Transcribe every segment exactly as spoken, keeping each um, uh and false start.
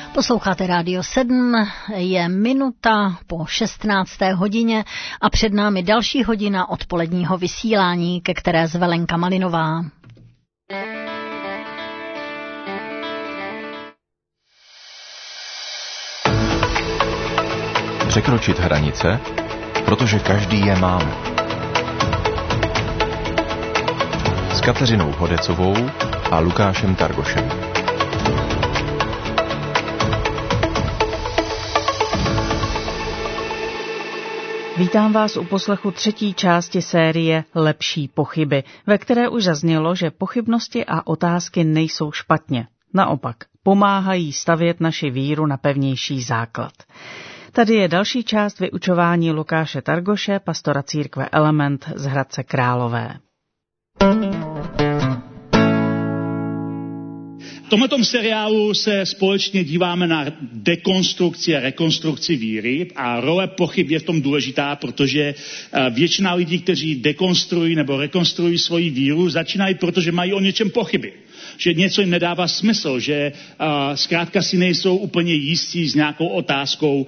Posloucháte Rádio sedm, je minuta po šestnácté hodině a před námi další hodina odpoledního vysílání, ke které zve Lenka Malinová. Překročit hranice, protože každý je máme. S Kateřinou Hodecovou a Lukášem Targošem. Vítám vás u poslechu třetí části série Lepší pochyby, ve které už zaznělo, že pochybnosti a otázky nejsou špatně. Naopak, pomáhají stavět naši víru na pevnější základ. Tady je další část vyučování Lukáše Targoše, pastora církve Element z Hradce Králové. V tomto seriálu se společně díváme na dekonstrukci a rekonstrukci víry a role pochyb je v tom důležitá, protože většina lidí, kteří dekonstruují nebo rekonstruují svoji víru, začínají, protože mají o něčem pochyby. Že něco jim nedává smysl, že uh, zkrátka si nejsou úplně jistí s nějakou otázkou uh,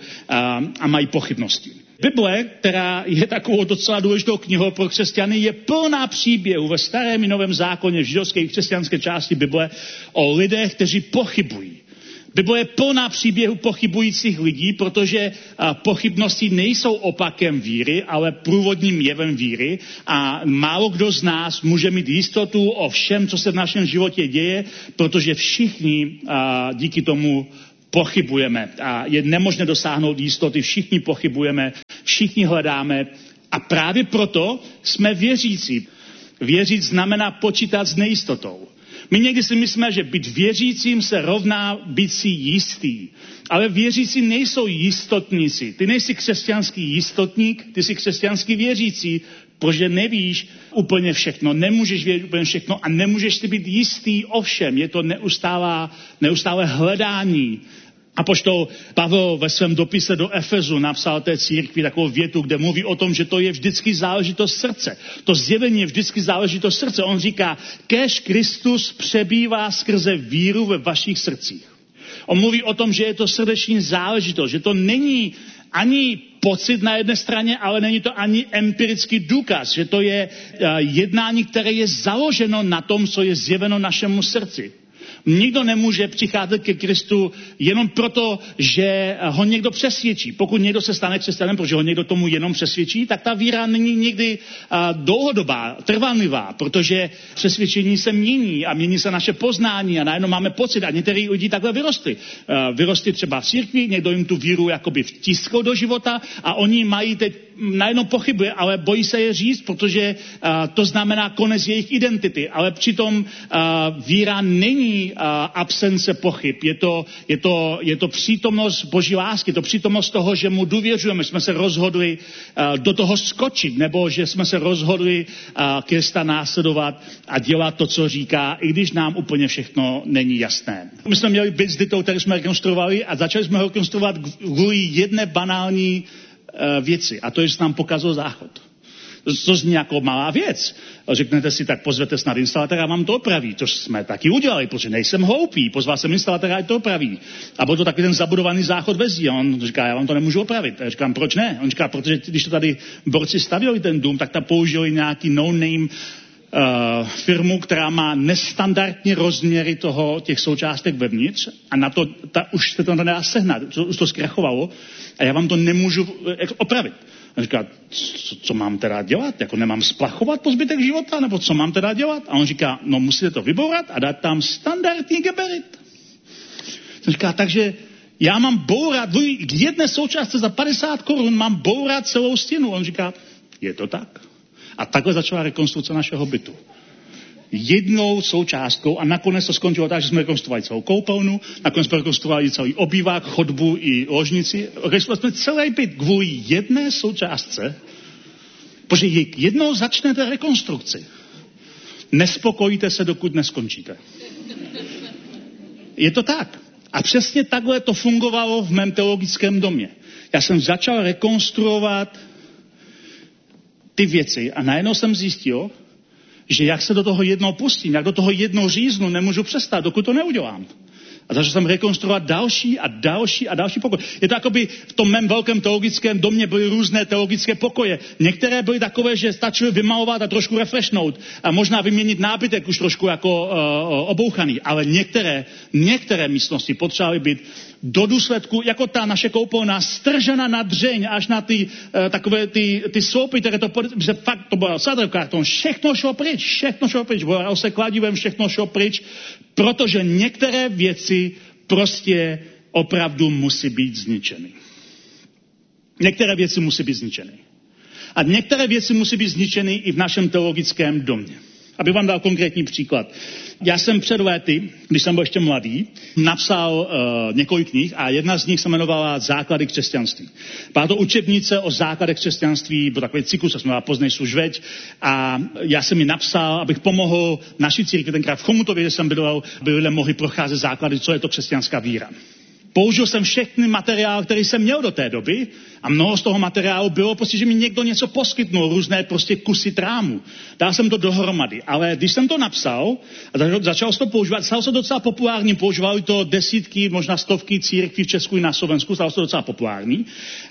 a mají pochybnosti. Bible, která je takovou docela důležitou knihou pro křesťany, je plná příběhů ve starém i novém zákoně v židovské i křesťanské části Bible o lidech, kteří pochybují. Bible je plná příběhů pochybujících lidí, protože pochybnosti nejsou opakem víry, ale průvodním jevem víry a málo kdo z nás může mít jistotu o všem, co se v našem životě děje, protože všichni díky tomu pochybujeme a je nemožné dosáhnout jistoty, všichni pochybujeme, všichni hledáme a právě proto jsme věřící. Věřit znamená počítat s nejistotou. My někdy si myslíme, že být věřícím se rovná být si jistý. Ale věřící nejsou jistotníci. Ty nejsi křesťanský jistotník, ty jsi křesťanský věřící, protože nevíš úplně všechno, nemůžeš vědět úplně všechno a nemůžeš si být jistý o všem. Je to neustálá, neustálé hledání. Apoštol Pavel ve svém dopise do Efezu napsal té církvi takovou větu, kde mluví o tom, že to je vždycky záležitost srdce. To zjevení je vždycky záležitost srdce. On říká, kéž Kristus přebývá skrze víru ve vašich srdcích. On mluví o tom, že je to srdeční záležitost, že to není ani pocit na jedné straně, ale není to ani empirický důkaz, že to je jednání, které je založeno na tom, co je zjeveno našemu srdci. Nikdo nemůže přicházet ke Kristu jenom proto, že ho někdo přesvědčí. Pokud někdo se stane křesťanem, protože ho někdo tomu jenom přesvědčí, tak ta víra není nikdy uh, dlouhodobá, trvanlivá, protože přesvědčení se mění a mění se naše poznání a najednou máme pocit a některý lidi takhle vyrostli. Uh, vyrostli třeba v církvi, někdo jim tu víru jakoby vtiskl do života a oni mají teď najednou pochybuje, ale bojí se je říct, protože uh, to znamená konec jejich identity. Ale přitom uh, víra není uh, absence pochyb. Je to, je, to, je to přítomnost Boží lásky, to přítomnost toho, že mu důvěřujeme, jsme se rozhodli uh, do toho skočit, nebo že jsme se rozhodli uh, Krista následovat a dělat to, co říká, i když nám úplně všechno není jasné. My jsme měli byt s Ditou, který jsme rekonstruovali a začali jsme ho rekonstruovat kvůli jedné banální věci. A to je, že nám pokazil záchod. To zní jako malá věc. Řeknete si, tak pozvete snad instalatéra a vám to opraví. To jsme taky udělali, protože nejsem hloupý. Pozval jsem instalatéra a to opraví. A byl to taky ten zabudovaný záchod ve zdi. A on říká, já vám to nemůžu opravit. A já říkám, proč ne? On říká, protože když to tady borci stavěli ten dům, tak tam použili nějaký no-name Uh, firmu, která má nestandardní rozměry toho, těch součástek vevnitř a na to ta, už se to nedá sehnat, to, už to zkrachovalo a já vám to nemůžu opravit. A říká, co, co mám teda dělat? Jako nemám splachovat po zbytek života? Nebo co mám teda dělat? A on říká, no musíte to vybourat a dát tam standardní geberit. A říká, takže já mám bourat, k jedné součástce za padesát korun mám bourat celou stěnu. A on říká, je to tak. A takhle začala rekonstrukce našeho bytu. Jednou součástkou a nakonec to skončilo tak, že jsme rekonstruovali celou koupelnu, nakonec jsme rekonstruovali celý obývák, chodbu i ložnici. Rekonstruovali jsme celý byt kvůli jedné součástce, protože jednou začnete rekonstrukci. Nespokojíte se, dokud neskončíte. Je to tak. A přesně takhle to fungovalo v mém teologickém domě. Já jsem začal rekonstruovat ty věci a najednou jsem zjistil, že jak se do toho jednou pustím, jak do toho jednou říznu, nemůžu přestat, dokud to neudělám. A začal jsem rekonstruovat další a další a další pokoje. Je to jakoby v tom mém velkém teologickém domě byly různé teologické pokoje. Některé byly takové, že stačilo vymalovat a trošku refreshnout a možná vyměnit nábytek už trošku jako uh, obouchaný. Ale některé, některé místnosti potřebovaly být do důsledku, jako ta naše koupelna, stržena na dřeň až na ty uh, takové ty, ty sloupy, které to, že fakt to bylo sadrkarton, všechno šlo pryč, všechno šlo pryč, bylo se kladivem, všechno šlo pryč, protože některé věci prostě opravdu musí být zničeny. Některé věci musí být zničeny. A některé věci musí být zničeny i v našem teologickém domě. Abych vám dal konkrétní příklad. Já jsem před léty, když jsem byl ještě mladý, napsal uh, několik knih a jedna z nich se jmenovala Základy křesťanství. Byla to učebnice o základech křesťanství, byl takový cyklus, se jmenovala Poznej služveď a já jsem ji napsal, abych pomohl naší církvi, tenkrát v Chomutově, kde jsem bydlel, by lidé mohli procházet základy, co je to křesťanská víra. Použil jsem všechny materiál, který jsem měl do té doby a mnoho z toho materiálu bylo prostě, že mi někdo něco poskytnul, různé prostě kusy trámu. Dal jsem to dohromady, ale když jsem to napsal a začal jsem to používat, stalo se docela populární, používali to desítky, možná stovky církví v Česku i na Slovensku, stalo se to docela populární.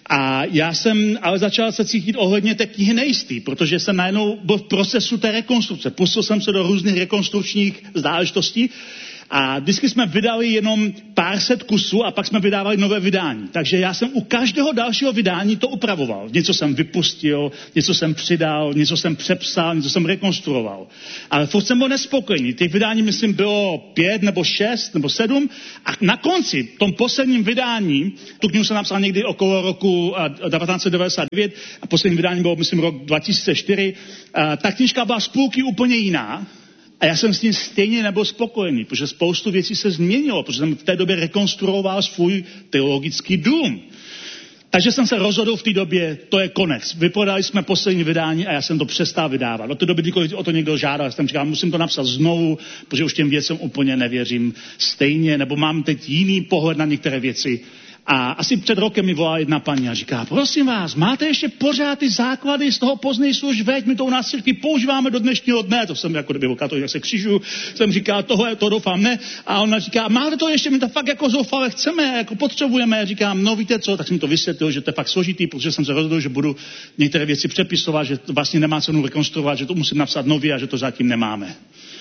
A já jsem ale začal se cítit ohledně té knihy nejistý, protože jsem najednou byl v procesu té rekonstrukce. Pustil jsem se do různých rekonstrukčních záležitostí. A vždycky jsme vydali jenom pár set kusů a pak jsme vydávali nové vydání. Takže já jsem u každého dalšího vydání to upravoval. Něco jsem vypustil, něco jsem přidal, něco jsem přepsal, něco jsem rekonstruoval. Ale furt jsem byl nespokojený. Těch vydání, myslím, bylo pět nebo šest nebo sedm. A na konci, v tom posledním vydání, tu knihu jsem napsal někdy okolo roku devatenáct set devadesát devět a poslední vydání bylo, myslím, rok dva tisíce čtyři. Ta knížka byla z půlky úplně jiná. A já jsem s tím stejně nebyl spokojený, protože spoustu věcí se změnilo, protože jsem v té době rekonstruoval svůj teologický dům. Takže jsem se rozhodl v té době, to je konec. Vyprodali jsme poslední vydání a já jsem to přestal vydávat. Od té doby, když o to někdo žádal, já jsem říkal, musím to napsat znovu, protože už těm věcem úplně nevěřím stejně, nebo mám teď jiný pohled na některé věci. A asi před rokem mi volala jedna paní a říká, prosím vás, máte ještě pořád ty základy z toho Poznej služveď, my to u nás církvi používáme do dnešního dne, to jsem jako kdyby byl katolik, jak se křižuju, jsem říkal, tohle, to doufám ne. A ona říká, máte to ještě, my to fakt jako zoufale chceme, jako potřebujeme. Já říkám, no víte co, tak jsem mi to vysvětlil, že to je fakt složitý, protože jsem se rozhodl, že budu některé věci přepisovat, že to vlastně nemá cenu rekonstruovat, že to musím napsat nově a že to zatím nemáme.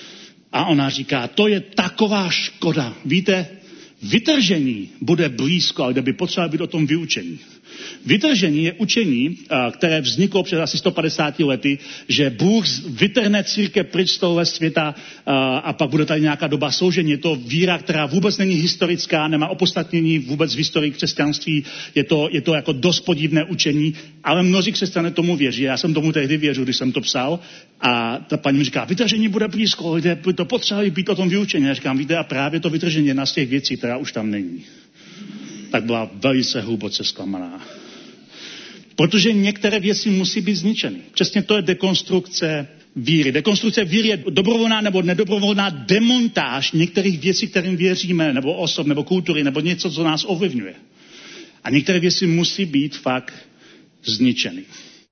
A ona říká, to je taková škoda, víte, vytržení bude blízko, ale kde by potřeba být o tom vyučení. Vytržení je učení, které vzniklo před asi sto padesáti lety, že Bůh vytrhne církev pryč z tohohle světa a pak bude tady nějaká doba soužení. Je to víra, která vůbec není historická, nemá opodstatnění vůbec v historii křesťanství. Je to, je to jako dost podivné učení, ale mnozí křesťané tomu věří. Já jsem tomu tehdy věřil, když jsem to psal. A ta paní mi říká, vytržení bude blízko, lidé by to potřebovali být o tom vyučení. Já říkám, víte, a právě to vytržení je jedna z těch věcí, která už tam není. Tak byla velice hluboce zklamaná. Protože některé věci musí být zničeny. Přesně to je dekonstrukce víry. Dekonstrukce víry je dobrovolná nebo nedobrovolná demontáž některých věcí, kterým věříme, nebo osob, nebo kultury, nebo něco, co nás ovlivňuje. A některé věci musí být fakt zničeny.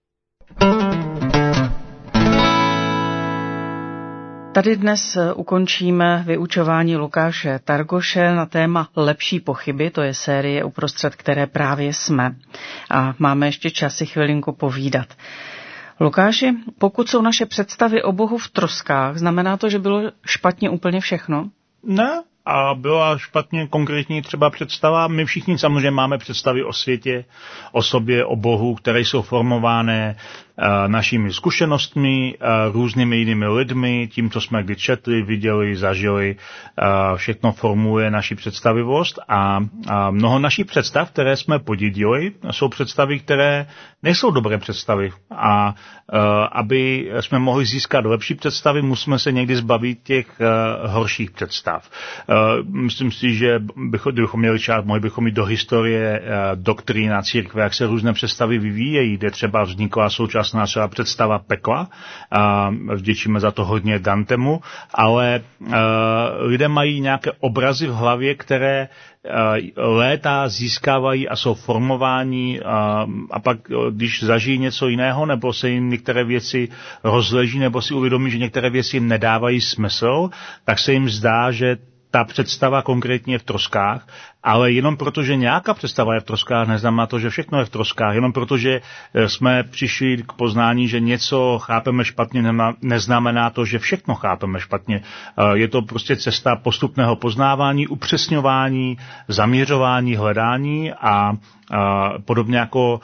Tady dnes ukončíme vyučování Lukáše Targoše na téma Lepší pochyby, to je série, uprostřed které právě jsme. A máme ještě čas si chvilinku povídat. Lukáši, pokud jsou naše představy o Bohu v troskách, znamená to, že bylo špatně úplně všechno? Ne, a byla špatně konkrétní třeba představa. My všichni samozřejmě máme představy o světě, o sobě, o Bohu, které jsou formované našimi zkušenostmi, různými jinými lidmi, tím, co jsme kdy četli, viděli, zažili, všechno formuje naši představivost a mnoho našich představ, které jsme podědili, jsou představy, které nejsou dobré představy a aby jsme mohli získat lepší představy, musíme se někdy zbavit těch horších představ. Myslím si, že bychom měli čas, mohli bychom jít do historie doktrína církve, jak se různé představy vyvíjejí, kde třeba vznikla současná třeba představa pekla. A vděčíme za to hodně Dantemu, ale uh, lidé mají nějaké obrazy v hlavě, které uh, léta získávají a jsou formováni uh, a pak, když zažijí něco jiného, nebo se jim některé věci rozleží, nebo si uvědomí, že některé věci jim nedávají smysl, tak se jim zdá, že ta představa konkrétně je v troskách, ale jenom proto, že nějaká představa je v troskách, neznamená to, že všechno je v troskách. Jenom proto, že jsme přišli k poznání, že něco chápeme špatně, neznamená to, že všechno chápeme špatně. Je to prostě cesta postupného poznávání, upřesňování, zaměřování, hledání a podobně jako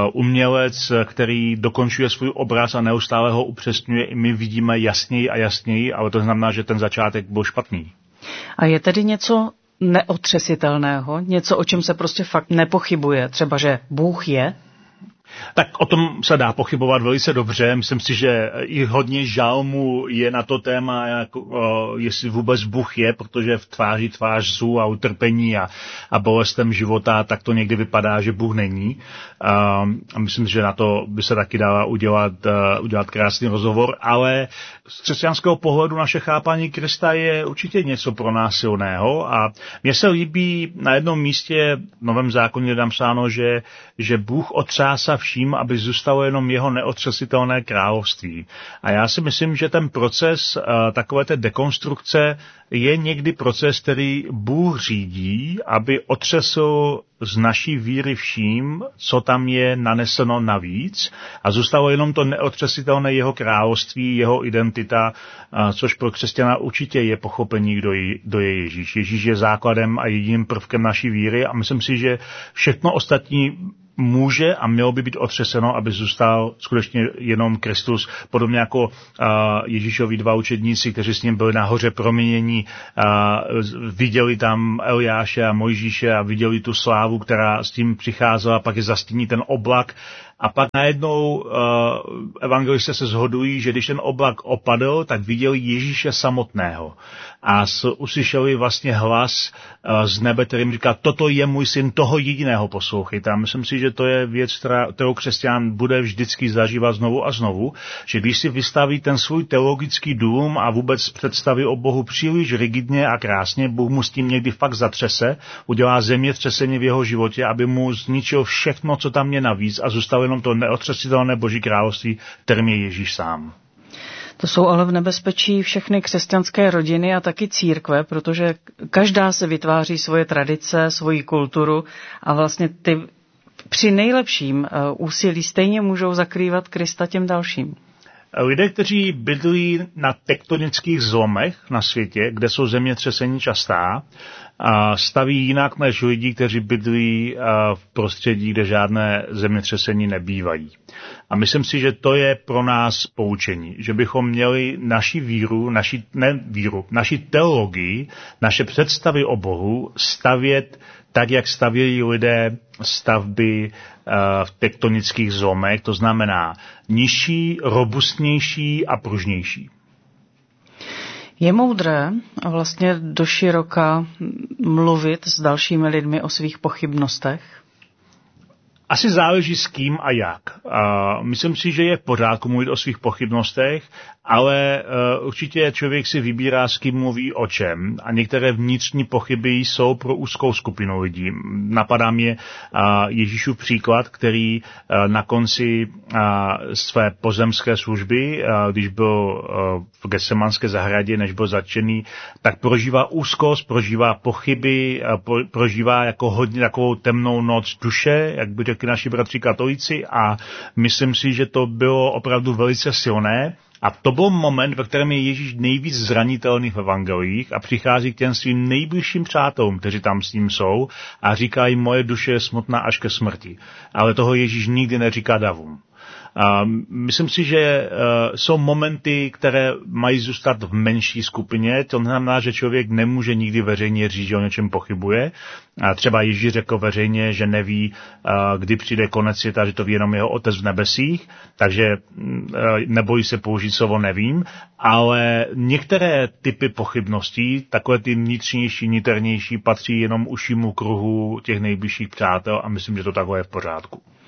umělec, který dokončuje svůj obraz a neustále ho upřesňuje, i my vidíme jasněji a jasněji, ale to znamená, že ten začátek byl špatný. A je tedy něco neotřesitelného, něco, o čem se prostě fakt nepochybuje, třeba, že Bůh je? Tak o tom se dá pochybovat velice dobře. Myslím si, že i hodně žalmů je na to téma, jako, o, jestli vůbec Bůh je, protože v tváři tvář zů a utrpení a, a bolestem života, tak to někdy vypadá, že Bůh není. A, a myslím, že na to by se taky dala udělat, uh, udělat krásný rozhovor, ale z křesťanského pohledu naše chápání Krista je určitě něco pro nás silného a mně se líbí na jednom místě v Novém zákoně dám psáno, že, že Bůh otřásá vším, aby zůstalo jenom jeho neotřesitelné království. A já si myslím, že ten proces uh, takové té dekonstrukce je někdy proces, který Bůh řídí, aby otřesl z naší víry vším, co tam je naneseno navíc a zůstalo jenom to neotřesitelné jeho království, jeho identita, což pro křesťana určitě je pochopení, kdo je, kdo je Ježíš. Ježíš je základem a jediným prvkem naší víry a myslím si, že všechno ostatní může a mělo by být otřeseno, aby zůstal skutečně jenom Kristus, podobně jako uh, Ježíšovi dva učedníci, kteří s ním byli nahoře proměnění, uh, viděli tam Eliáše a Mojžíše a viděli tu slávu, která s tím přicházela, pak je zastíní ten oblak. A pak najednou uh, evangelisté se shodují, že když ten oblak opadl, tak viděli Ježíše samotného. A s, uslyšeli vlastně hlas uh, z nebe, kterým říká, toto je můj syn, toho jediného poslouchejte. A myslím si, že to je věc, která, kterou křesťan bude vždycky zažívat znovu a znovu, že když si vystaví ten svůj teologický dům a vůbec představí o Bohu příliš rigidně a krásně, Bůh mu s tím někdy fakt zatřese, udělá zemětřesení v jeho životě, aby mu zničil všechno, co tam je navíc a zůstalo jenom to neotřesitelné Boží království, kterým je Ježíš sám. To jsou ale v nebezpečí všechny křesťanské rodiny a taky církve, protože každá se vytváří svoje tradice, svoji kulturu a vlastně ty při nejlepším úsilí stejně můžou zakrývat Krista těm dalším. Lidé, kteří bydlí na tektonických zlomech na světě, kde jsou zemětřesení častá, staví jinak než lidi, kteří bydlí v prostředí, kde žádné zemětřesení nebývají. A myslím si, že to je pro nás poučení, že bychom měli naši víru, naši, ne víru, naši teologii, naše představy o Bohu stavět tak, jak stavějí lidé stavby v tektonických zlomech, to znamená nižší, robustnější a pružnější. Je moudré a vlastně doširoka mluvit s dalšími lidmi o svých pochybnostech? Asi záleží s kým a jak. Uh, myslím si, že je v pořádku mluvit o svých pochybnostech, ale uh, určitě člověk si vybírá, s kým mluví o čem. A některé vnitřní pochyby jsou pro úzkou skupinu lidí. Napadá mě uh, Ježíšův příklad, který uh, na konci uh, své pozemské služby, uh, když byl uh, v Getsemanské zahradě, než byl zatčený, tak prožívá úzkost, prožívá pochyby, uh, prožívá jako hodně takovou temnou noc duše, jak by řekli naši bratři katolíci, a myslím si, že to bylo opravdu velice silné. A to byl moment, ve kterém je Ježíš nejvíc zranitelný v evangelích a přichází k těm svým nejbližším přátelům, kteří tam s ním jsou, a říká jim, moje duše je smutná až ke smrti. Ale toho Ježíš nikdy neříká davům. A myslím si, že uh, jsou momenty, které mají zůstat v menší skupině. To znamená, že člověk nemůže nikdy veřejně říct, že o něčem pochybuje. A třeba Ježíš řekl veřejně, že neví, uh, kdy přijde konec světa, že to ví jenom jeho Otec v nebesích, takže uh, nebojí se použít slovo nevím, ale některé typy pochybností, takové ty vnitřnější, niternější, patří jenom užšímu kruhu těch nejbližších přátel a myslím, že to takhle je v pořádku.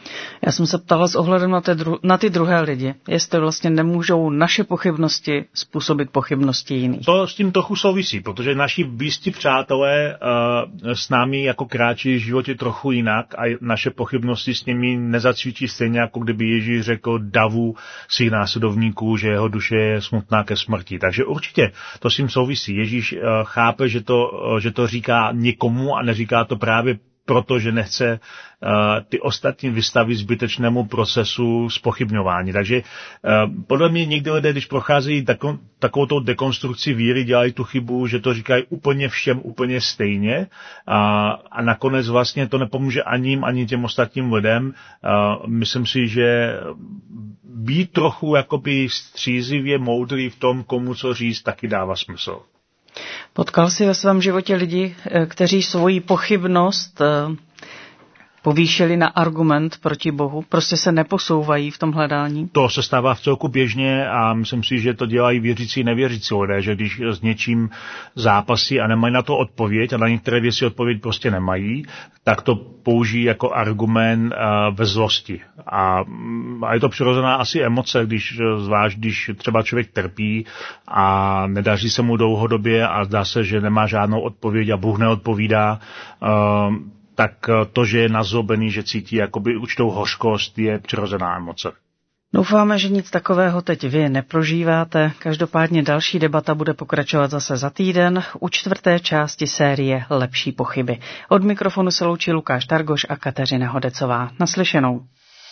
Já jsem se ptala s ohledem na ty, dru- na ty druhé lidi, jestli vlastně nemůžou naše pochybnosti způsobit pochybnosti jiných. To s tím trochu souvisí, protože naši blízcí přátelé uh, s námi jako kráčí v životě trochu jinak a naše pochybnosti s nimi nezacvičí stejně, jako kdyby Ježíš řekl davu svých následovníků, že jeho duše je smutná ke smrti. Takže určitě to s tím souvisí. Ježíš uh, chápe, že to, uh, že to říká někomu a neříká to právě proto, že nechce uh, ty ostatní vystavit zbytečnému procesu zpochybňování. Takže uh, podle mě někdy lidé, když procházejí takovou, takovou tou dekonstrukci víry, dělají tu chybu, že to říkají úplně všem úplně stejně a, a nakonec vlastně to nepomůže ani jim, ani těm ostatním lidem. Uh, myslím si, že být trochu jakoby střízivě moudrý v tom, komu co říct, taky dává smysl. Potkal jsi ve svém životě lidi, kteří svoji pochybnost povýšili na argument proti Bohu? Prostě se neposouvají v tom hledání? To se stává v celku běžně a myslím si, že to dělají věřící i nevěřící lidé, že když s něčím zápasí a nemají na to odpověď a na některé věci odpověď prostě nemají, tak to použijí jako argument uh, ve zlosti. A, a je to přirozená asi emoce, když zvlášť, když třeba člověk trpí a nedaří se mu dlouhodobě a zdá se, že nemá žádnou odpověď a Bůh neodpovídá, uh, tak to, že je nazlobený, že cítí jakoby určitou hořkost, je přirozená emoce. Doufáme, že nic takového teď vy neprožíváte. Každopádně další debata bude pokračovat zase za týden u čtvrté části série Lepší pochyby. Od mikrofonu se loučí Lukáš Targoš a Kateřina Hodecová. Naslyšenou.